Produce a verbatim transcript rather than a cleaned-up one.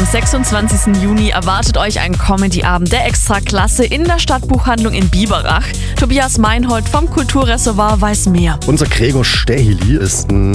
sechsundzwanzigsten Juni erwartet euch ein Comedy-Abend der Extraklasse in der Stadtbuchhandlung in Biberach. Tobias Meinhold vom Kulturreservoir weiß mehr. Unser Gregor Stäheli ist ein